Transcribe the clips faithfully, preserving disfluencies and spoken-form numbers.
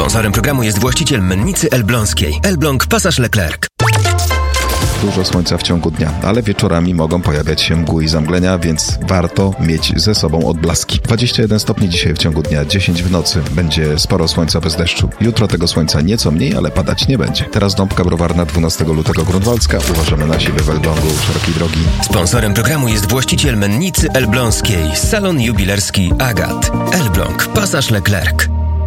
Sponsorem programu jest właściciel mennicy elbląskiej. Elbląg Pasaż Leclerc. Dużo słońca w ciągu dnia, ale wieczorami mogą pojawiać się mgły i zamglenia, więc warto mieć ze sobą odblaski. dwadzieścia jeden stopni dzisiaj w ciągu dnia, dziesięć w nocy. Będzie sporo słońca bez deszczu. Jutro tego słońca nieco mniej, ale padać nie będzie. Teraz Dąbka Browarna, dwunastego lutego Grunwaldzka. Uważamy na siebie w Elblągu szerokiej drogi. Sponsorem programu jest właściciel mennicy elbląskiej. Salon jubilerski Agat. Elbląg Pasaż Leclerc.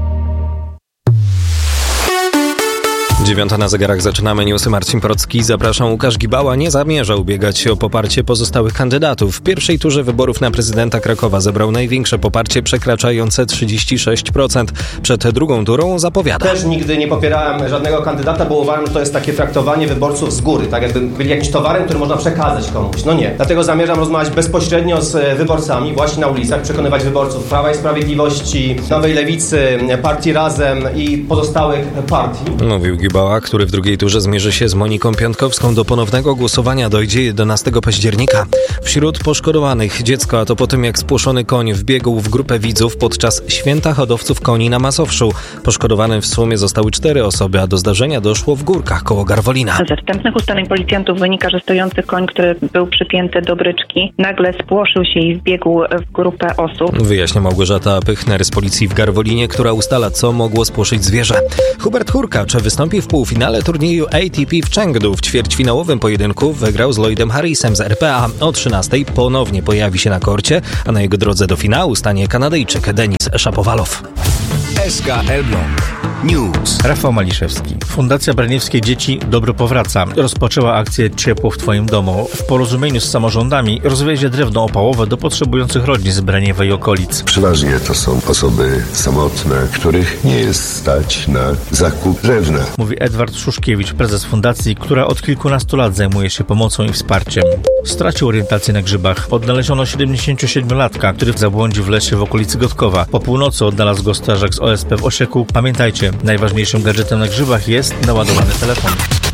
Dziewiąta na zegarach, zaczynamy newsy. Marcin Procki, zapraszam. Łukasz Gibała nie zamierza ubiegać się o poparcie pozostałych kandydatów. W pierwszej turze wyborów na prezydenta Krakowa zebrał największe poparcie, przekraczające trzydzieści sześć procent. Przed drugą turą zapowiada. Też nigdy nie popierałem żadnego kandydata, bo uważam, że to jest takie traktowanie wyborców z góry, tak jakby byli jakimś towarem, który można przekazać komuś. No nie. Dlatego zamierzam rozmawiać bezpośrednio z wyborcami, właśnie na ulicach, przekonywać wyborców Prawa i Sprawiedliwości, Nowej Lewicy, Partii Razem i pozostałych partii. Mówił Gibała, który w drugiej turze zmierzy się z Moniką Piątkowską. Do ponownego głosowania dojdzie jedenastego października. Wśród poszkodowanych dziecko, a to po tym jak spłoszony koń wbiegł w grupę widzów podczas święta hodowców koni na Mazowszu. Poszkodowanym w sumie zostały cztery osoby, a do zdarzenia doszło w Górkach koło Garwolina. Ze wstępnych ustaleń policjantów wynika, że stojący koń, który był przypięty do bryczki, nagle spłoszył się i wbiegł w grupę osób. Wyjaśnia Małgorzata Pychner z policji w Garwolinie, która ustala, co mogło spłoszyć zwierzę. Hubert Hurkacz wystąpi w półfinale turnieju A T P w Chengdu. W ćwierćfinałowym pojedynku wygrał z Lloydem Harrisem z R P A. O trzynastej ponownie pojawi się na korcie, a na jego drodze do finału stanie Kanadyjczyk Denis Szapowalow. S K Elbląg News. Rafał Maliszewski. Fundacja Braniewskie Dzieci Dobro Powraca rozpoczęła akcję Ciepło w Twoim domu. W porozumieniu z samorządami rozwiezie drewno opałowe do potrzebujących rodzin z Braniewa i okolic. Przeważnie to są osoby samotne, których nie jest stać na zakup drewna. Mówi Edward Szuszkiewicz, prezes fundacji, która od kilkunastu lat zajmuje się pomocą i wsparciem. Stracił orientację na grzybach. Odnaleziono siedemdziesięciosiedmiolatka, który zabłądził w lesie w okolicy Gotkowa. Po północy odnalazł go strażak z O S P w Osieku. Pamiętajcie, najważniejszym gadżetem na grzybach jest naładowany telefon.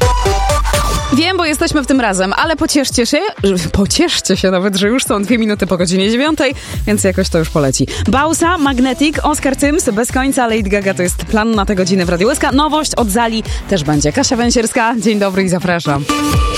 Wiem, bo jesteśmy w tym razem, ale pocieszcie się, pocieszcie się nawet, że już są dwie minuty po godzinie dziewiątej, więc jakoś to już poleci. Bausa, Magnetic, Oskar Tyms, bez końca, Lady Gaga to jest plan na tę godzinę w Radiu S K. Nowość od Zali też będzie. Kasia Węsierska, dzień dobry i zapraszam.